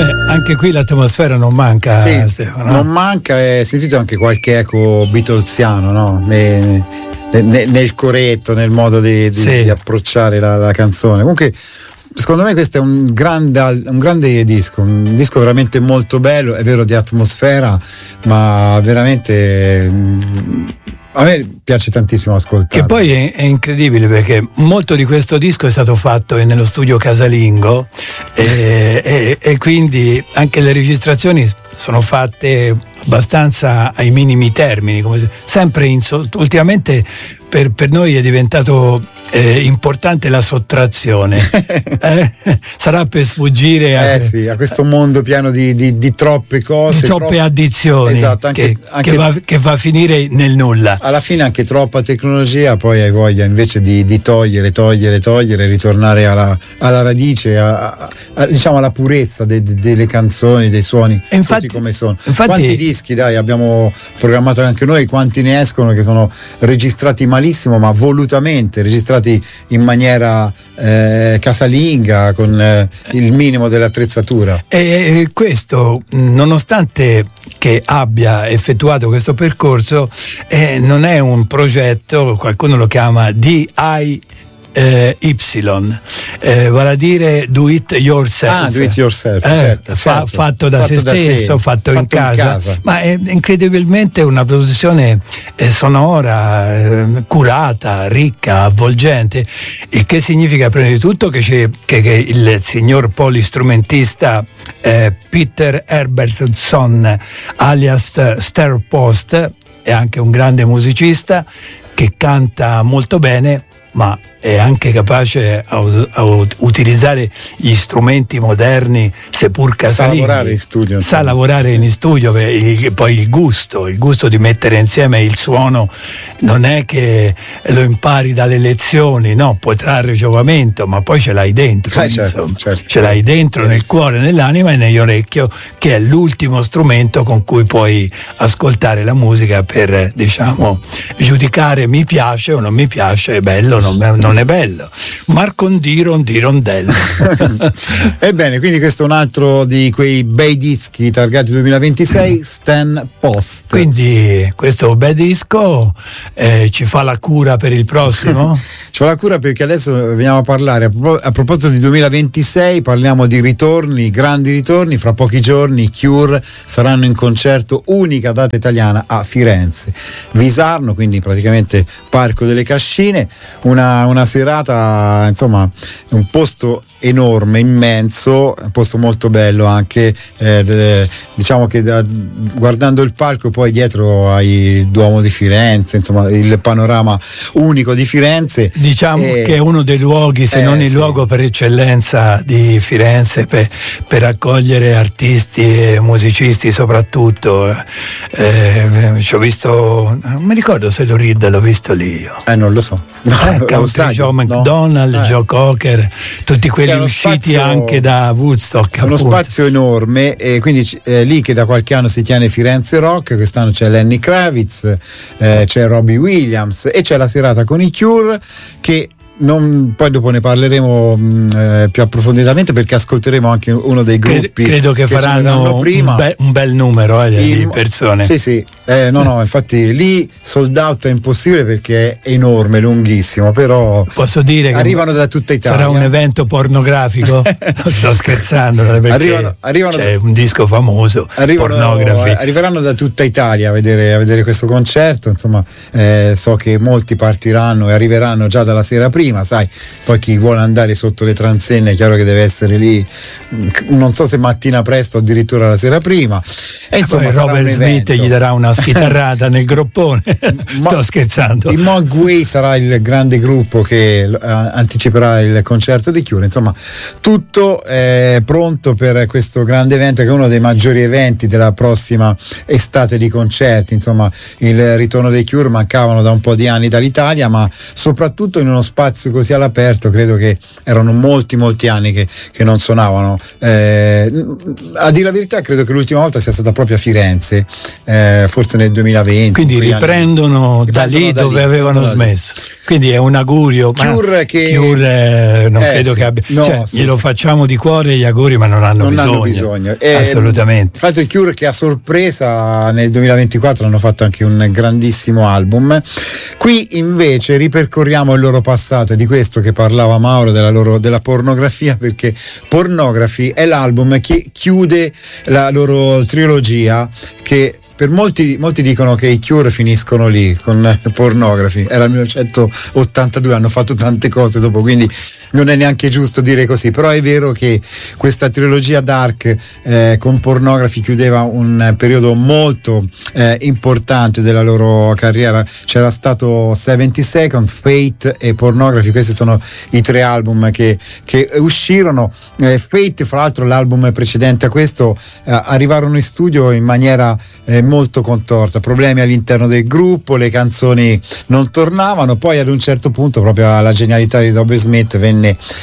Anche qui l'atmosfera non manca, sì, Stefano. Non manca, sentito anche qualche eco beatlesiano, no? Nel coretto, nel modo di approcciare la canzone. Comunque secondo me questo è un grande disco, un disco veramente molto bello, è vero, di atmosfera, ma veramente a me piace tantissimo ascoltarlo. Che poi è incredibile, perché molto di questo disco è stato fatto nello studio casalingo e quindi anche le registrazioni sono fatte abbastanza ai minimi termini, come sempre ultimamente per noi è diventato importante la sottrazione. Sarà per sfuggire a questo mondo pieno di troppe cose, troppe addizioni, esatto, che va a finire nel nulla. Alla fine anche troppa tecnologia, poi hai voglia invece di togliere, ritornare alla radice, diciamo alla purezza delle canzoni, dei suoni, così come sono. Quanti dischi abbiamo programmato anche noi, quanti ne escono che sono registrati malissimo, ma volutamente registrati in maniera casalinga, con il minimo dell'attrezzatura. E questo, nonostante che abbia effettuato questo percorso, non è un progetto, qualcuno lo chiama DIY, vale a dire do it yourself. Do it yourself, certo. Fatto da se stesso, fatto in casa. Ma è incredibilmente una produzione sonora, curata, ricca, avvolgente, il che significa prima di tutto che il signor polistrumentista Peter Herbertson alias Starpost è anche un grande musicista che canta molto bene, ma è anche capace a utilizzare gli strumenti moderni, seppur casalinghi. Sa lavorare in studio. Poi il gusto di mettere insieme il suono non è che lo impari dalle lezioni, no, puoi trarre giovamento, ma poi ce l'hai dentro, certo. Ce l'hai dentro nel cuore, nell'anima e nell'orecchio, che è l'ultimo strumento con cui puoi ascoltare la musica per, diciamo, giudicare mi piace o non mi piace, è bello, non è bello. Marcondiron di rondello. Ebbene, quindi questo è un altro di quei bei dischi targati 2026, Stan Post. Quindi questo bel disco ci fa la cura per il prossimo? Ci fa la cura perché adesso veniamo a parlare, a proposito di 2026, parliamo di ritorni, grandi ritorni. Fra pochi giorni i Cure saranno in concerto, unica data italiana a Firenze, Visarno, quindi praticamente Parco delle Cascine, una serata, insomma, un posto enorme, immenso, un posto molto bello anche, diciamo che guardando il palco poi dietro hai il Duomo di Firenze, insomma il panorama unico di Firenze. Diciamo che è uno dei luoghi, se non il luogo per eccellenza di Firenze per accogliere artisti e musicisti soprattutto. Ci ho visto, non mi ricordo se Lou Reed l'ho visto lì io. Non lo so. Country Joe McDonald, Joe Cocker, tutti quelli usciti anche da Woodstock. È uno spazio enorme, e quindi lì che da qualche anno si tiene Firenze Rock. Quest'anno c'è Lenny Kravitz, c'è Robbie Williams e c'è la serata con i Cure, che poi dopo ne parleremo più approfonditamente, perché ascolteremo anche uno dei gruppi. Credo che faranno prima. Un bel numero di persone. Sì. No, infatti lì sold out è impossibile perché è enorme, lunghissimo, però posso dire che arrivano da tutta Italia. Sarà un evento pornografico? Sto scherzando, perché arrivano c'è un disco famoso, pornografi. Arriveranno da tutta Italia a vedere questo concerto, insomma, so che molti partiranno e arriveranno già dalla sera prima, sai, poi chi vuole andare sotto le transenne è chiaro che deve essere lì, non so se mattina presto o addirittura la sera prima, e insomma Robert Smith gli darà una schitarrata nel groppone. Sto scherzando. Il Mogwai sarà il grande gruppo che anticiperà il concerto di Cure. Insomma, tutto è pronto per questo grande evento, che è uno dei maggiori eventi della prossima estate di concerti. Insomma, il ritorno dei Cure mancavano da un po' di anni dall'Italia, ma soprattutto in uno spazio spazio così all'aperto, credo che erano molti anni che non suonavano. A dire la verità, credo che l'ultima volta sia stata proprio a Firenze, forse nel 2020. Quindi riprendono da lì dove avevano smesso. Quindi è un augurio. Cure non credo che abbia. Glielo facciamo di cuore gli auguri, ma non hanno bisogno. Assolutamente. Tra l'altro i Cure, che a sorpresa nel 2024 hanno fatto anche un grandissimo album. Qui invece ripercorriamo il loro passato, e di questo che parlava Mauro, della pornografia, perché Pornography è l'album che chiude la loro trilogia, che per molti dicono che i Cure finiscono lì con Pornography. Era il 1982, hanno fatto tante cose dopo, quindi non è neanche giusto dire così, però è vero che questa trilogia dark con Pornography chiudeva un periodo molto importante della loro carriera. C'era stato 70 Seconds, Fate e Pornography. Questi sono i 3 album che uscirono. Fate, fra l'altro, l'album precedente a questo, arrivarono in studio in maniera molto contorta, problemi all'interno del gruppo, le canzoni non tornavano. Poi ad un certo punto, proprio alla genialità di Robert Smith, venne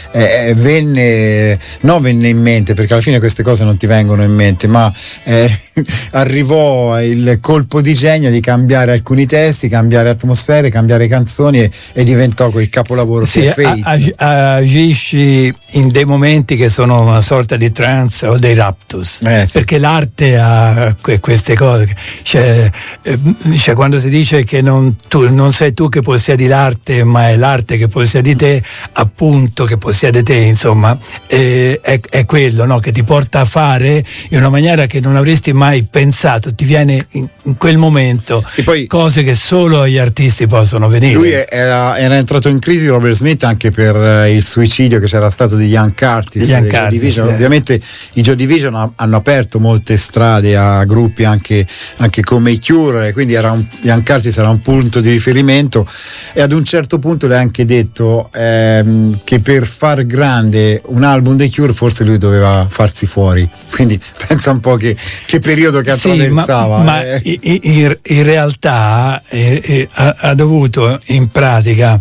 in mente, perché alla fine queste cose non ti vengono in mente, ma arrivò il colpo di genio di cambiare alcuni testi, cambiare atmosfere, cambiare canzoni, e diventò quel capolavoro che è Fate. Agisci in dei momenti che sono una sorta di trance o dei raptus, perché l'arte ha queste cose. Cioè, quando si dice che non sei tu che possiedi l'arte, ma è l'arte che possiedi te, appunto, che possiede te, insomma, è quello, no? Che ti porta a fare in una maniera che non avresti mai pensato, ti viene in quel momento, poi, cose che solo agli artisti possono venire. Lui era entrato in crisi, Robert Smith, anche per il suicidio che c'era stato di Young Curtis. Ovviamente i Joy Division hanno aperto molte strade a gruppi anche come i Cure, quindi Young Curtis era un punto di riferimento, e ad un certo punto le ha anche detto che per far grande un album dei Cure forse lui doveva farsi fuori. Quindi pensa un po' che periodo che attraversava. Ma in realtà ha dovuto in pratica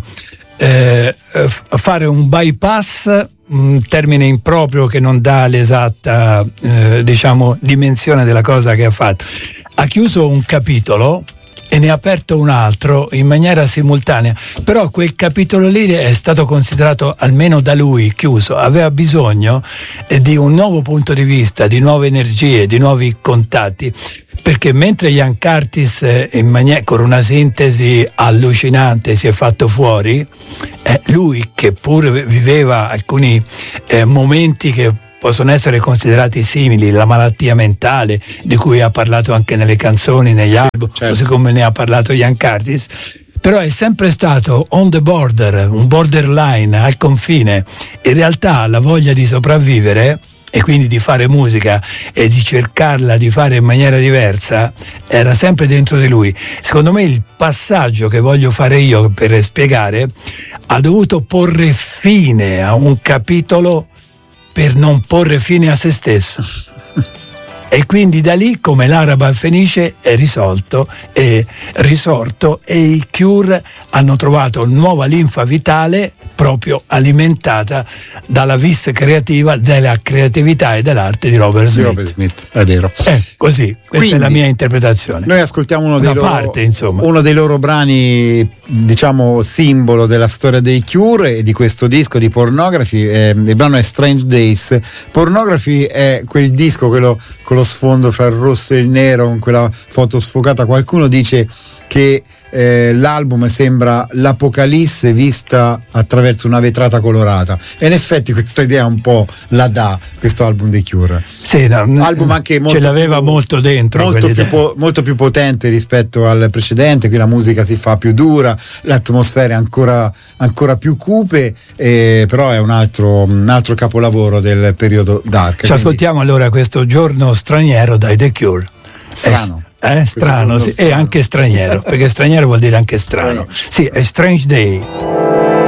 fare un bypass, un termine improprio che non dà l'esatta dimensione della cosa che ha fatto. Ha chiuso un capitolo e ne ha aperto un altro in maniera simultanea, però quel capitolo lì è stato considerato, almeno da lui, chiuso. Aveva bisogno di un nuovo punto di vista, di nuove energie, di nuovi contatti, perché mentre Young Curtis con una sintesi allucinante si è fatto fuori, lui, che pure viveva alcuni momenti che possono essere considerati simili, la malattia mentale di cui ha parlato anche nelle canzoni, negli album, così come ne ha parlato Young Curtis, però è sempre stato on the border, un borderline, al confine. In realtà la voglia di sopravvivere, e quindi di fare musica e di cercarla di fare in maniera diversa, era sempre dentro di lui. Secondo me il passaggio che voglio fare io per spiegare ha dovuto porre fine a un capitolo per non porre fine a se stesso. E quindi da lì, come l'araba fenice, è risorto, e i Cure hanno trovato nuova linfa vitale, proprio alimentata dalla vis creativa, della creatività e dell'arte di Robert Smith. È vero. Così, questa quindi, è la mia interpretazione. Noi ascoltiamo uno dei loro brani, diciamo, simbolo della storia dei Cure e di questo disco di Pornography. Il brano è Strange Days. Pornography è quel disco, quello con lo sfondo fra il rosso e il nero, con quella foto sfocata. Qualcuno dice che l'album sembra l'Apocalisse vista attraverso una vetrata colorata, e in effetti questa idea un po' la dà questo album dei Cure. Sì, album anche molto ce l'aveva molto dentro, molto più potente rispetto al precedente. Qui la musica si fa più dura, l'atmosfera è ancora più cupe, però è un altro capolavoro del periodo dark. Ci ascoltiamo allora questo Giorno straniero dai The Cure. Strano. Strano, sì, e anche straniero, perché straniero vuol dire anche strano. Sì, è Strange Day.